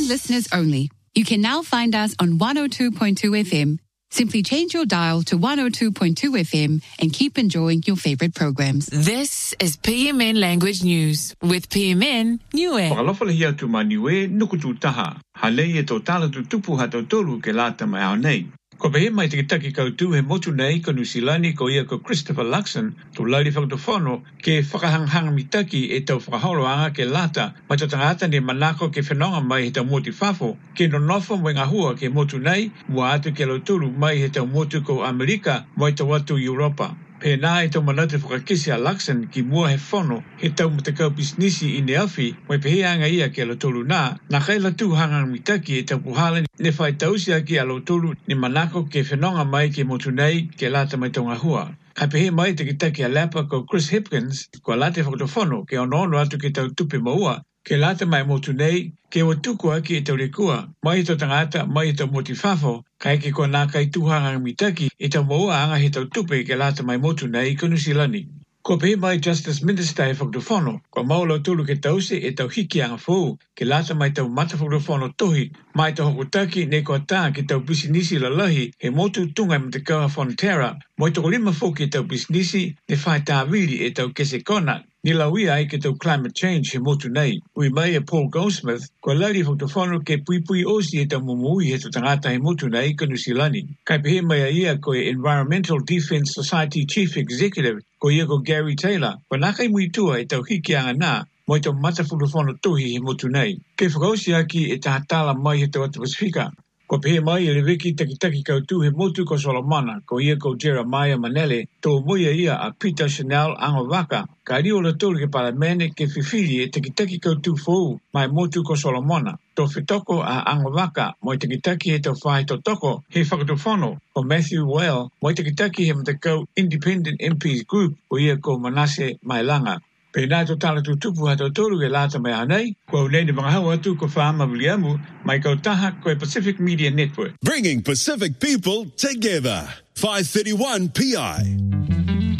listeners only. You can now find us on 102.2 FM. Simply change your dial to 102.2 FM and keep enjoying your favorite programs. This is PMN Language News with PMN Niue. Whakalofala hia tu ma Niue nukutu taha. Halei e tō tala tu tupu hato tolu ke lata mai au nei. Ko pehe mai te taki kautu he motu nei ko Nusilani ko ia ko Christopher Luxon tu lauri whakatofono ke whakahanghanga mitaki e tau whakaholoanga ke lata mai tō tangata ni manako ke whenonga mai he tau moti whafo ke nonofo mwenga hua ke motu nei mua atu ke loturu mai he tau motu ko Amerika mai tau atu Europa. Pēnā e tau manate whakakisi a Luxon ki mua he whono he tau matakau bisnisi i Neafi mai peheanga ia ke alotolu nā kaila tu hangang mitaki e tau puhala ne whai tausia ki alotolu ni manako ke whenonga mai ke motu nei ke lata mai tonga hua. Kai pehe mai te kitaki a lapa ko Chris Hipkins ko late whakatofono ke ono atu ke tau tupe maua ke lata mai motu nei ke watukua ki e tau rekua mai tau tangata mai tau moti whafo kai ke ko nā kai tuhanga mitaki e tau maua anga he tau tupe ke lata mai motu nei ko Nusilani. Ko pehe mai Justice Minister e whakatofono ko maula tulu ke tause e tau hiki anga fōu ke lata mai tau mata whakatofono tohi mai tau hokotaki ne ko tā ke tau bisinisi lalahi he motu tungai matakawa Fonterra mai tau lima fō ke tau bisinisi ne whai tāwiri e tau kese kona ni lauia ai ke tau climate change he motu nei. Ui mai e Paul Goldsmith ko lauri whakatofono ke pui osi e tau mumui he tau tangata he motu nei ko Nusilani. Kai pehe mai a ia ko e Environmental Defense Society Chief Executive ko ia ko Gary Taylor ko nakai mui tua e tau hiki anga nā mai tau mata whakatofono tohi he motu nei. Ke whakausi aki e tahatala mai he tau atu Pasifika. Ko pehe mai e le wiki takitaki kautu he motu ko Solomona ko ia ko Jeremiah Manele tō muia ia a Peter Chanel Angawaka ka rio la tolu ke palamene ke whiwhiri e takitaki kautu fōu mai motu ko Solomona. Tō whitoko a Angawaka moi takitaki he tau whahe tō toko he whakatofono ko Matthew Well moi takitaki he matakau Independent MPs Group ko ia ko Manasseh Mailanga. Pēnā tō tala tu tupu hato tolu e lata mai anei, kua unei ni wangahau atu ko whaama Williamu, mai kau taha ko e Pacific Media Network. Bringing Pacific people together. 531 PI.